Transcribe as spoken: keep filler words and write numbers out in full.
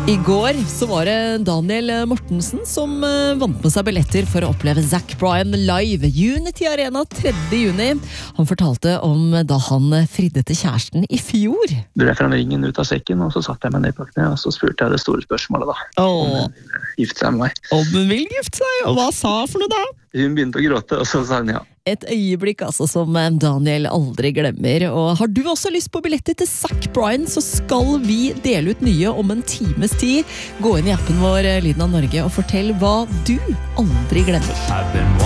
I går så var det Daniel Mortensen som vant med seg billetter for å oppleve Zac Bryan live Unity Arena tredje juni. Han fortalte om da han fridde til kjæresten i fjor. Du rett fram ringen ut av sekken, og så satte jeg meg ned på kne, og så spurte jeg det store spørsmålet da. Åh. Om hun ville gifte seg med meg. Om hun vil gifte seg, og hva sa for noe da? Hun begynte å gråte, og så sa hun ja. Et øyeblikk altså som Daniel aldri glemmer. Og har du også lyst på billetter til Zac Bryan, så skal vi dele ut nye om en times tid. Gå inn i appen vår Lyden av Norge og fortell hva du aldri glemmer.